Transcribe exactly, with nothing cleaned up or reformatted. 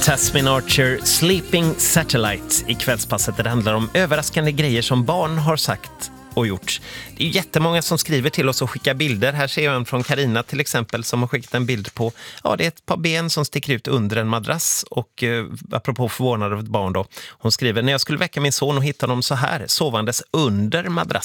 Tasmin Archer, Sleeping Satellite i kvällspasset där det handlar om överraskande grejer som barn har sagt och gjort. Det är ju jättemånga som skriver till oss och skickar bilder. Här ser jag en från Karina till exempel som har skickat en bild på, ja det är ett par ben som sticker ut under en madrass och eh, apropå förvånad av ett barn då. Hon skriver, när jag skulle väcka min son och hitta honom så här, sovandes under madrassen.